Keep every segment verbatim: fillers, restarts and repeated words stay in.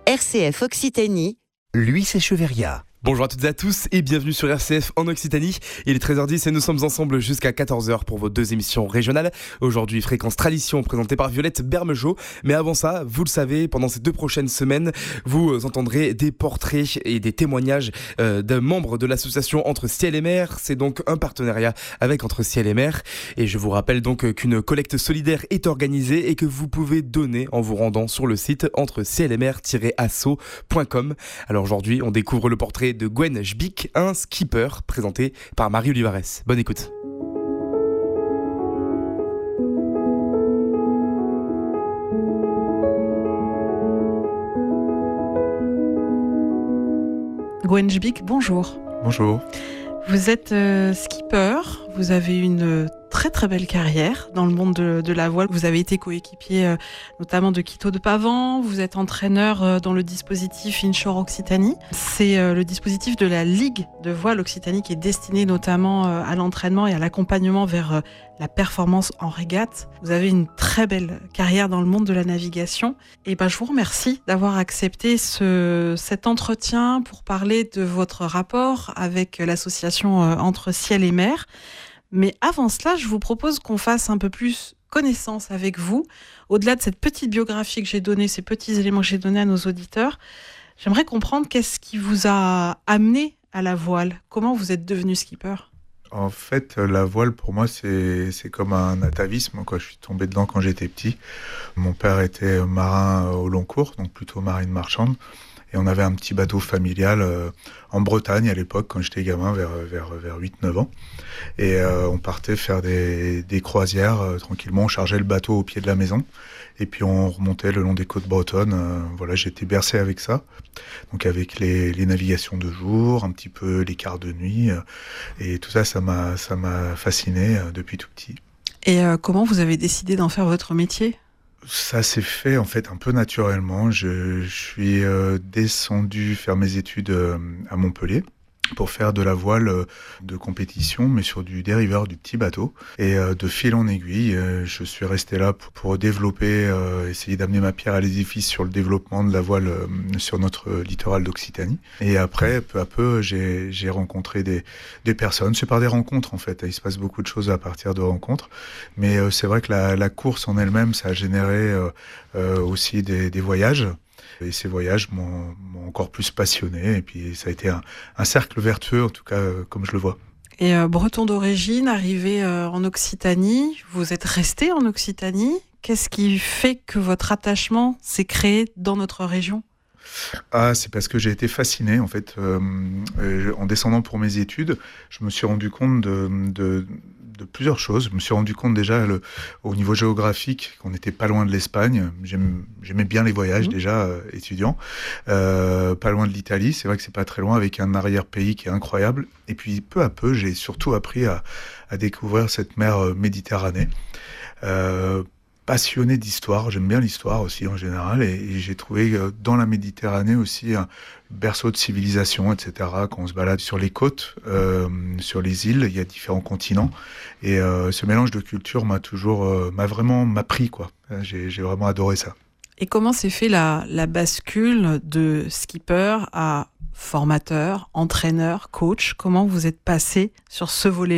R C F Occitanie, Luis Echeverria. Bonjour à toutes et à tous et bienvenue sur R C F en Occitanie. Il est treize heures dix et nous sommes ensemble jusqu'à quatorze heures pour vos deux émissions régionales. Aujourd'hui, Fréquence Tradition présentée par Violette Bermejo. Mais avant ça, vous le savez, pendant ces deux prochaines semaines, vous entendrez des portraits et des témoignages euh, d'un membre de l'association Entre Ciel et Mer. C'est donc un partenariat avec Entre Ciel et Mer. Et je vous rappelle donc qu'une collecte solidaire est organisée et que vous pouvez donner en vous rendant sur le site entre ciel et mer tiret asso point com. Alors aujourd'hui, on découvre le portrait de Gwen Jbik, un skipper, présenté par Marie Olivares. Bonne écoute. Gwen Jbik, bonjour. Bonjour. Vous êtes euh, skipper, vous avez une très très belle carrière dans le monde de, de la voile. Vous avez été coéquipier euh, notamment de Quito de Pavan, vous êtes entraîneur euh, dans le dispositif Inshore Occitanie. C'est euh, le dispositif de la Ligue de voile Occitanie qui est destiné notamment euh, à l'entraînement et à l'accompagnement vers euh, la performance en régate. Vous avez une très belle carrière dans le monde de la navigation. Et ben, je vous remercie d'avoir accepté ce, cet entretien pour parler de votre rapport avec l'association euh, Entre Ciel et Mer. Mais avant cela, je vous propose qu'on fasse un peu plus connaissance avec vous. Au-delà de cette petite biographie que j'ai donnée, ces petits éléments que j'ai donnés à nos auditeurs, j'aimerais comprendre qu'est-ce qui vous a amené à la voile. Comment vous êtes devenu skipper ? En fait, la voile, pour moi, c'est, c'est comme un atavisme, quoi. Je suis tombé dedans quand j'étais petit. Mon père était marin au long cours, donc plutôt marine marchande. Et on avait un petit bateau familial euh, en Bretagne à l'époque, quand j'étais gamin, vers, vers, vers huit neuf ans. Et euh, on partait faire des, des croisières euh, tranquillement. On chargeait le bateau au pied de la maison. Et puis on remontait le long des côtes bretonnes. Euh, voilà, j'étais bercé avec ça. Donc avec les, les navigations de jour, un petit peu les quarts de nuit. Euh, et tout ça, ça m'a, ça m'a fasciné euh, depuis tout petit. Et euh, comment vous avez décidé d'en faire votre métier ? Ça s'est fait en fait un peu naturellement. Je, je suis euh, descendu faire mes études euh, à Montpellier pour faire de la voile euh, de compétition, mais sur du dériveur, du petit bateau. Et euh, de fil en aiguille, euh, je suis resté là pour, pour développer, euh, essayer d'amener ma pierre à l'édifice sur le développement de la voile euh, sur notre littoral d'Occitanie. Et après, peu à peu, j'ai, j'ai rencontré des, des personnes. C'est par des rencontres en fait. Il se passe beaucoup de choses à partir de rencontres. Mais euh, c'est vrai que la, la course en elle-même, ça a généré euh, euh, aussi des, des voyages. Et ces voyages m'ont, m'ont encore plus passionné. Et puis ça a été un, un cercle vertueux, en tout cas, euh, comme je le vois. Et euh, breton d'origine, arrivé euh, en Occitanie, vous êtes resté en Occitanie. Qu'est-ce qui fait que votre attachement s'est créé dans notre région ? Ah, c'est parce que j'ai été fasciné, en fait. Euh, euh, en descendant pour mes études, je me suis rendu compte de... de de plusieurs choses. Je me suis rendu compte déjà le, au niveau géographique qu'on n'était pas loin de l'Espagne. J'aime, j'aimais bien les voyages mmh. déjà euh, étudiant. Euh, pas loin de l'Italie. C'est vrai que c'est pas très loin avec un arrière-pays qui est incroyable. Et puis peu à peu, j'ai surtout appris à, à découvrir cette mer euh, Méditerranée. Euh, passionné d'histoire, j'aime bien l'histoire aussi en général, et, et j'ai trouvé euh, dans la Méditerranée aussi un berceau de civilisation, et cetera. Quand on se balade sur les côtes, euh, sur les îles, il y a différents continents, et euh, ce mélange de cultures m'a toujours, euh, m'a vraiment m'a pris, quoi. J'ai, j'ai vraiment adoré ça. Et comment s'est fait la, la bascule de skipper à formateur, entraîneur, coach ? Comment vous êtes passé sur ce volet-là ?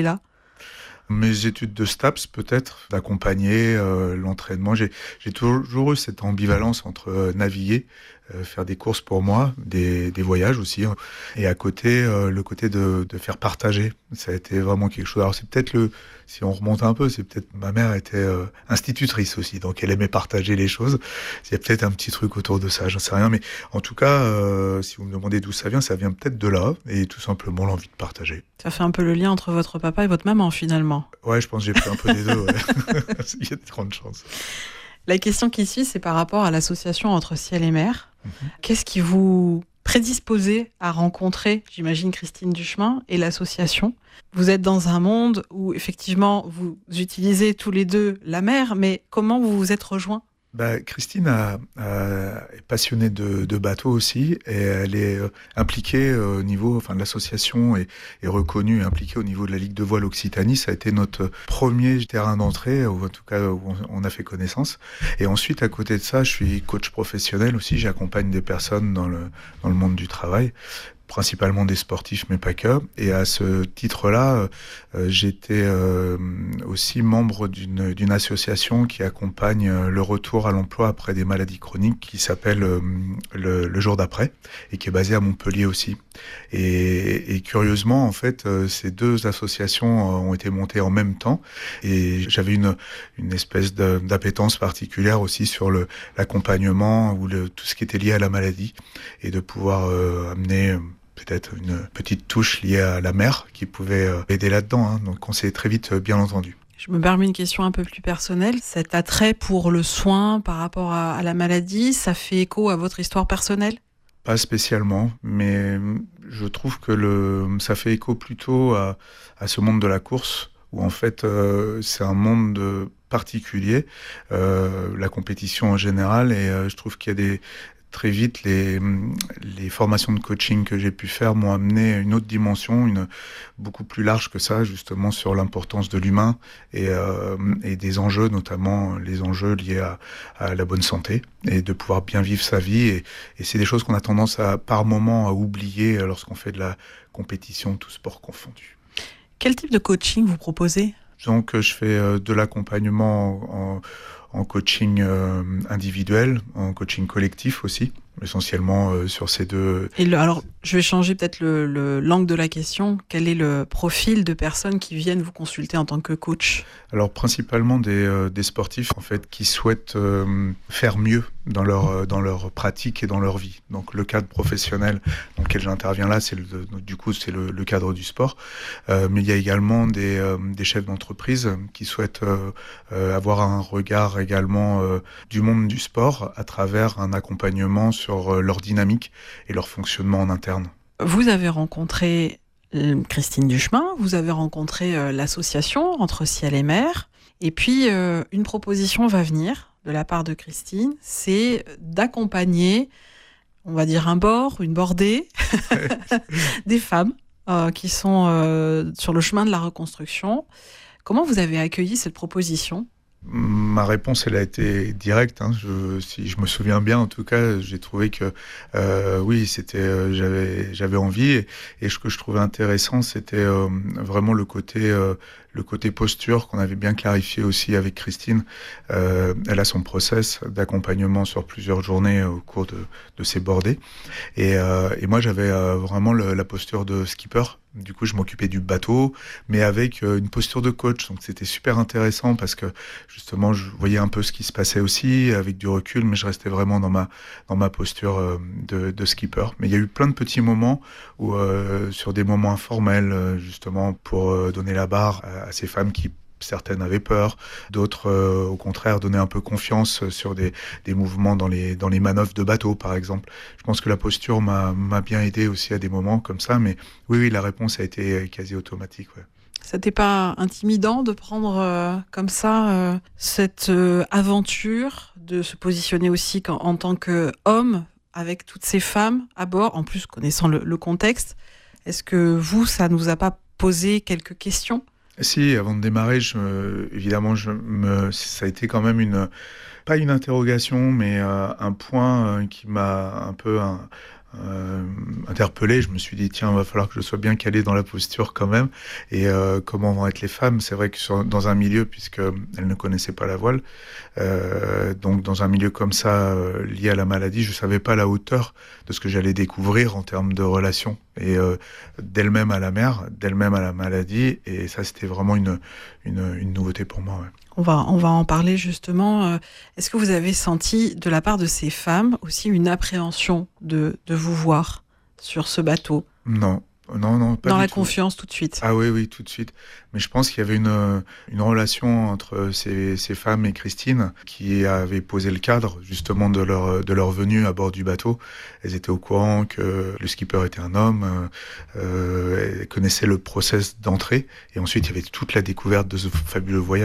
Mes études de STAPS, peut-être, d'accompagner euh, l'entraînement. J'ai, j'ai toujours eu cette ambivalence entre euh, naviguer, euh, faire des courses pour moi, des, des voyages aussi, hein, et à côté, euh, le côté de, de faire partager. Ça a été vraiment quelque chose. Alors c'est peut-être le, si on remonte un peu, c'est peut-être, ma mère était euh, institutrice aussi, donc elle aimait partager les choses. Il y a peut-être un petit truc autour de ça, j'en sais rien, mais en tout cas, euh, si vous me demandez d'où ça vient, ça vient peut-être de là, et tout simplement l'envie de partager. Ça fait un peu le lien entre votre papa et votre maman, finalement. Ouais, je pense que j'ai pris un peu des deux, ouais. Il y a de grandes chances. La question qui suit, c'est par rapport à l'association Entre Ciel et Mer. Mmh. Qu'est-ce qui vous prédisposait à rencontrer, j'imagine, Christine Duchemin et l'association ? Vous êtes dans un monde où, effectivement, vous utilisez tous les deux la mer, mais comment vous vous êtes rejoints ? Bah, Christine a, a- est passionnée de, de bateaux aussi et elle est euh, impliquée euh, au niveau, enfin de l'association est, est reconnue et impliquée au niveau de la Ligue de voile Occitanie. Ça a été notre premier terrain d'entrée, ou en tout cas où on, on a fait connaissance. Et ensuite, à côté de ça, je suis coach professionnel aussi. J'accompagne des personnes dans le, dans le monde du travail, principalement des sportifs, mais pas que. Et à ce titre-là, euh, j'étais euh, aussi membre d'une, d'une association qui accompagne euh, le retour à l'emploi après des maladies chroniques, qui s'appelle euh, le, le jour d'après, et qui est basée à Montpellier aussi. Et, et curieusement, en fait, euh, ces deux associations euh, ont été montées en même temps, et j'avais une, une espèce de, d'appétence particulière aussi sur le, l'accompagnement ou le, tout ce qui était lié à la maladie, et de pouvoir euh, amener peut-être une petite touche liée à la mer qui pouvait euh, aider là-dedans. Hein. Donc on s'est très vite euh, bien entendu. Je me permets une question un peu plus personnelle. Cet attrait pour le soin par rapport à, à la maladie, ça fait écho à votre histoire personnelle ? Pas spécialement, mais je trouve que le, ça fait écho plutôt à, à ce monde de la course, où en fait euh, c'est un monde de particulier, euh, la compétition en général, et euh, je trouve qu'il y a des très vite, les, les formations de coaching que j'ai pu faire m'ont amené à une autre dimension, une, beaucoup plus large que ça, justement sur l'importance de l'humain et, euh, et des enjeux, notamment les enjeux liés à, à la bonne santé et de pouvoir bien vivre sa vie. Et, et c'est des choses qu'on a tendance à, par moment, à oublier lorsqu'on fait de la compétition, tout sport confondu. Quel type de coaching vous proposez ? Donc, je fais de l'accompagnement en, en coaching euh, individuel, en coaching collectif aussi, essentiellement euh, sur ces deux... Et le, alors, je vais changer peut-être le, le, l'angle de la question. Quel est le profil de personnes qui viennent vous consulter en tant que coach ? Alors, principalement des, euh, des sportifs, en fait, qui souhaitent euh, faire mieux dans leur, euh, dans leur pratique et dans leur vie. Donc, le cadre professionnel dans lequel j'interviens là, c'est le, du coup, c'est le, le cadre du sport. Euh, mais il y a également des, euh, des chefs d'entreprise qui souhaitent euh, euh, avoir un regard également euh, du monde du sport à travers un accompagnement sur euh, leur dynamique et leur fonctionnement en interne. Vous avez rencontré euh, Christine Duchemin, vous avez rencontré euh, l'association Entre Ciel et Mer, et puis euh, une proposition va venir de la part de Christine, c'est d'accompagner, on va dire un bord, une bordée, des femmes euh, qui sont euh, sur le chemin de la reconstruction. Comment vous avez accueilli cette proposition ? Ma réponse, elle a été directe. Hein. Je, si je me souviens bien, en tout cas, j'ai trouvé que euh, oui, c'était, euh, j'avais, j'avais envie. Et, et ce que je trouvais intéressant, c'était euh, vraiment le côté, euh, le côté posture qu'on avait bien clarifié aussi avec Christine. Euh, elle a son process d'accompagnement sur plusieurs journées au cours de, de ces bordées. Et, euh, et moi, j'avais euh, vraiment le, la posture de skipper. Du coup, je m'occupais du bateau, mais avec euh, une posture de coach. Donc, c'était super intéressant parce que, justement, je voyais un peu ce qui se passait aussi, avec du recul, mais je restais vraiment dans ma, dans ma posture euh, de, de skipper. Mais il y a eu plein de petits moments où, euh, sur des moments informels, euh, justement, pour euh, donner la barre à, à ces femmes qui certaines avaient peur, d'autres euh, au contraire donnaient un peu confiance sur des, des mouvements dans les, dans les manœuvres de bateau par exemple. Je pense que la posture m'a, m'a bien aidé aussi à des moments comme ça, mais oui, oui la réponse a été quasi automatique. Ouais. Ça n'était pas intimidant de prendre euh, comme ça euh, cette euh, aventure, de se positionner aussi en, en tant qu'homme avec toutes ces femmes à bord, en plus connaissant le, le contexte. Est-ce que vous, ça ne vous a pas posé quelques questions ? Si, avant de démarrer, je, évidemment, je me, ça a été quand même une, pas une interrogation, mais euh, un point euh, qui m'a un peu un, euh, interpellé. Je me suis dit, tiens, il va falloir que je sois bien calé dans la posture quand même. Et euh, comment vont être les femmes ? C'est vrai que sur, dans un milieu, puisqu'elles ne connaissaient pas la voile, euh, donc dans un milieu comme ça, euh, lié à la maladie, je ne savais pas la hauteur de ce que j'allais découvrir en termes de relations. Et euh, d'elle-même à la mer, d'elle-même à la maladie. Et ça, c'était vraiment une, une, une nouveauté pour moi. Ouais. On va, on va en parler justement. Est-ce que vous avez senti de la part de ces femmes aussi une appréhension de, de vous voir sur ce bateau ? Non. Non, non, pas Dans du la tout. confiance tout de suite. Ah oui, oui, tout de suite. Mais je pense qu'il y avait une, une relation entre ces, ces femmes et Christine qui avait posé le cadre justement de leur, de leur venue à bord du bateau. Elles étaient au courant que le skipper était un homme, euh, elles connaissaient le process d'entrée et ensuite il y avait toute la découverte de ce fabuleux voyage.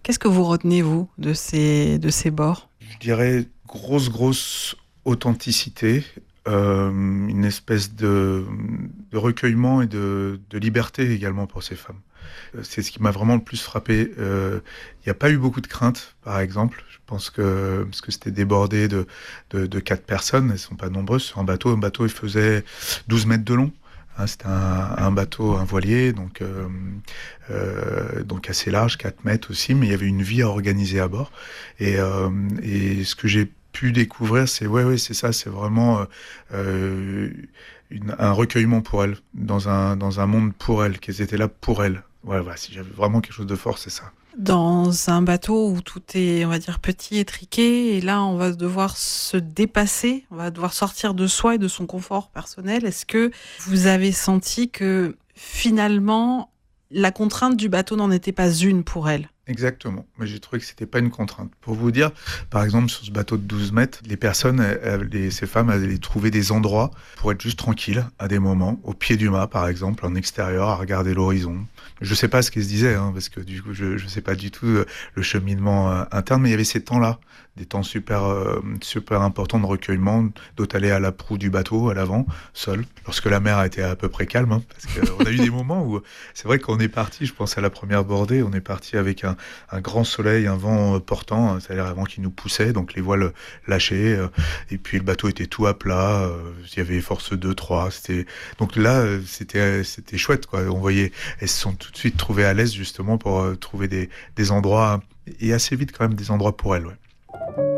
Qu'est-ce que vous retenez, vous, de ces, de ces bords ? Je dirais grosse, grosse authenticité, euh, une espèce de, de recueillement et de, de liberté également pour ces femmes. C'est ce qui m'a vraiment le plus frappé. Il euh, n'y a pas eu beaucoup de crainte, par exemple. Je pense que, parce que c'était débordé de, de, de quatre personnes, elles ne sont pas nombreuses sur un bateau. Un bateau, il faisait douze mètres de long. Hein, c'était un, un bateau, un voilier, donc, euh, euh, donc assez large, quatre mètres aussi, mais il y avait une vie à organiser à bord. Et, euh, et ce que j'ai pu découvrir, c'est ouais, ouais, c'est ça, c'est vraiment euh, une, un recueillement pour elles, dans un, dans un monde pour elles, qu'elles étaient là pour elles. Ouais, voilà, si j'avais vraiment quelque chose de fort, c'est ça. Dans un bateau où tout est, on va dire, petit et triqué, et là, on va devoir se dépasser, on va devoir sortir de soi et de son confort personnel. Est-ce que vous avez senti que, finalement, la contrainte du bateau n'en était pas une pour elle ? Exactement, mais j'ai trouvé que c'était pas une contrainte. Pour vous dire, par exemple, sur ce bateau de douze mètres, les personnes, les, ces femmes allaient trouver des endroits pour être juste tranquilles à des moments, au pied du mât par exemple, en extérieur, à regarder l'horizon. Je sais pas ce qu'elles se disaient, hein, parce que du coup, je, je sais pas du tout euh, le cheminement euh, interne, mais il y avait ces temps-là, des temps super, euh, super importants de recueillement, d'autres allaient à la proue du bateau, à l'avant, seul, lorsque la mer était à peu près calme, hein, parce qu'on a eu des moments où, c'est vrai qu'on est parti, je pense à la première bordée, on est parti avec un, un grand soleil, un vent portant, c'est-à-dire un vent qui nous poussait, donc les voiles lâchées, euh, et puis le bateau était tout à plat, euh, il y avait force deux, trois, c'était, donc là, c'était, c'était chouette, quoi, on voyait, elles se sont tout de suite trouvées à l'aise, justement, pour euh, trouver des, des endroits, et assez vite quand même, des endroits pour elles, ouais.